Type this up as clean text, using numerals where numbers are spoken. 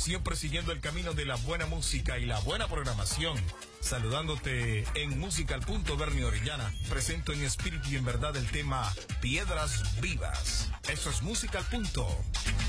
siempre siguiendo el camino de la buena música y la buena programación. Saludándote en Música al Punto, Bernie Orellana. Presento en espíritu y en verdad el tema Piedras Vivas. Eso es Música al Punto.